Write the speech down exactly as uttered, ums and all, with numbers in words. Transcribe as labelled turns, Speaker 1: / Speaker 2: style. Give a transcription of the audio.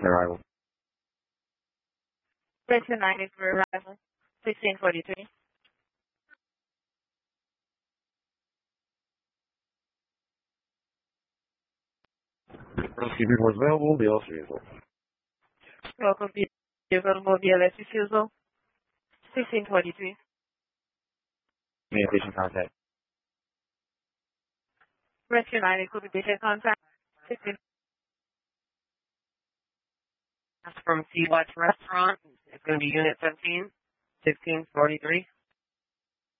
Speaker 1: arrival.
Speaker 2: Rescue nine is for arrival. sixteen forty-three.
Speaker 1: Rescue vehicle is available, B L S vehicle.
Speaker 2: Welcome to the available B L S refusal. sixteen forty-three.
Speaker 1: Communication contact.
Speaker 2: Rescue nine is communication contact. sixteen.
Speaker 3: That's from Sea Watch Restaurant. It's going to be Unit seventeen, sixteen forty-three.